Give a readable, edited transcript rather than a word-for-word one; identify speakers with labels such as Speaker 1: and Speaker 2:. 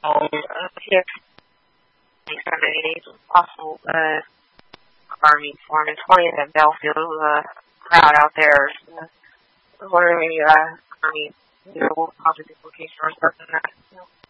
Speaker 1: Here, Sunday, possible, Army form in 20th at Belfield, crowd out there. Wondering, Army, possible location or something like that.